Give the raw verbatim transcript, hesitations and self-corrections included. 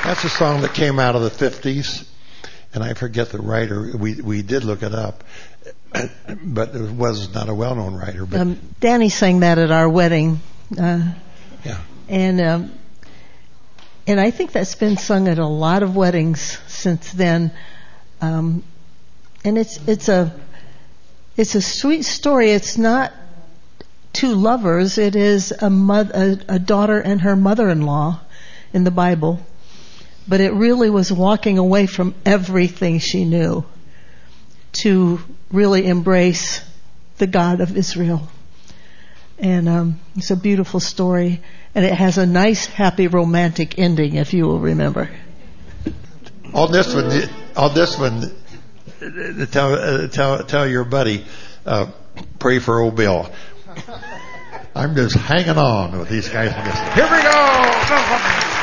That's a song that came out of the fifties, and I forget the writer. We we did look it up, but it was not a well-known writer. But um, Danny sang that at our wedding. Uh, yeah. And um, and I think that's been sung at a lot of weddings since then. Um, and it's it's a it's a sweet story. It's not two lovers. It is a, mother, a, a daughter and her mother-in-law in the Bible. But it really was walking away from everything she knew to really embrace the God of Israel. And um, it's a beautiful story. And it has a nice, happy, romantic ending, if you will remember. On this one, on this one, tell uh, tell tell your buddy, uh, pray for old Bill. I'm just hanging on with these guys. Here we go.